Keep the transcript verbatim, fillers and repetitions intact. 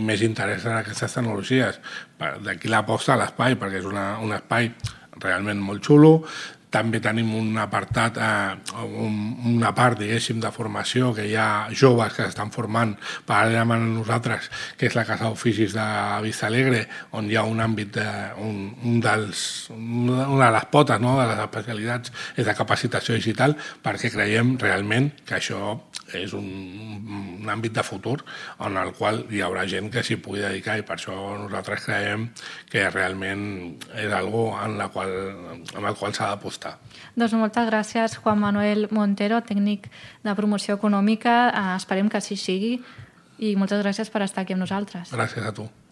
tenim més interès en aquestes tecnologies. D'aquí l'aposta a l'espai, perquè és una, un espai realment molt xulo. També tenim un apartat, eh, un, una part, diguéssim, de formació, que hi ha joves que s'estan formant paral·lelament a nosaltres, que és la Casa d'Oficis de Vista Alegre, on hi ha un àmbit, de, un, un dels, una de les potes, no?, de les especialitats és de capacitació digital, perquè creiem realment que això és un, un àmbit de futur en el qual hi haurà gent que s'hi pugui dedicar, i per això nosaltres creiem que realment és algo en la qual, amb el qual s'ha d'apostar. Doncs moltes gràcies, Juan Manuel Montero, tècnic de promoció econòmica. Eh, esperem que així sigui, i moltes gràcies per estar aquí amb nosaltres. Gràcies a tu.